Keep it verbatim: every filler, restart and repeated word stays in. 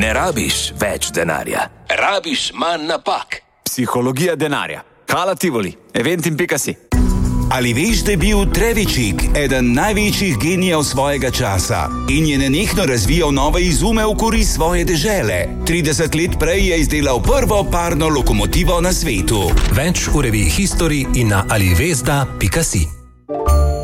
Ne rabiš več denarja, rabiš manj napak. Psihologija denarja. Hala Tivoli, eventim pika si. Ali veš, da je bil Trevičik eden največjih genijev svojega časa in je nenehno razvijal nove izume v korist svoje dežele? trideset let prej je izdelal prvo parno lokomotivo na svetu. Več v reviji History in na alivesda pika si.